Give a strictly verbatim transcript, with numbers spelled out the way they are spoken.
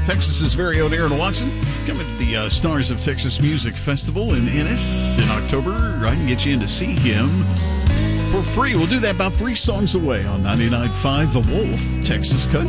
Texas's very own Aaron Watson coming to the uh, Stars of Texas Music Festival in Ennis in October. I can get you in to see him for free. We'll do that about three songs away on ninety-nine point five The Wolf, Texas Country.